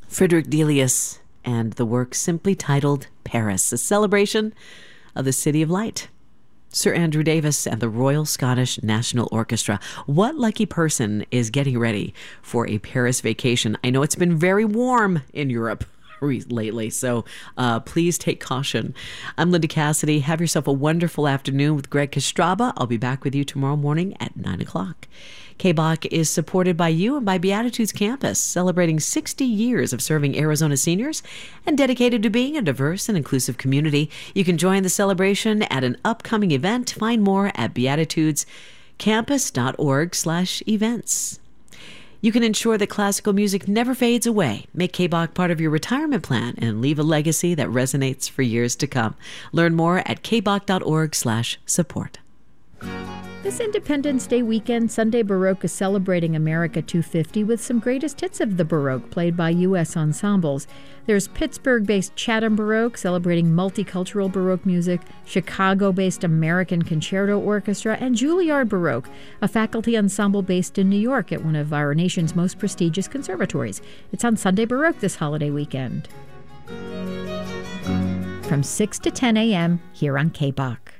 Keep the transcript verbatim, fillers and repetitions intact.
Frederick Delius and the work simply titled Paris, a celebration of the City of Light. Sir Andrew Davis and the Royal Scottish National Orchestra. What lucky person is getting ready for a Paris vacation? I know it's been very warm in Europe lately, so uh, please take caution. I'm Linda Cassidy. Have yourself a wonderful afternoon with Greg Kostraba. I'll be back with you tomorrow morning at nine o'clock. K B O C is supported by you and by Beatitudes Campus, celebrating sixty years of serving Arizona seniors and dedicated to being a diverse and inclusive community. You can join the celebration at an upcoming event. Find more at beatitudescampus.org slash events. You can ensure that classical music never fades away. Make K B O C part of your retirement plan and leave a legacy that resonates for years to come. Learn more at kboc.org slash support. This Independence Day weekend, Sunday Baroque is celebrating America two fifty with some greatest hits of the Baroque played by U S ensembles. There's Pittsburgh-based Chatham Baroque celebrating multicultural Baroque music, Chicago-based American Concerto Orchestra, and Juilliard Baroque, a faculty ensemble based in New York at one of our nation's most prestigious conservatories. It's on Sunday Baroque this holiday weekend. From six to ten a.m. here on K B O C.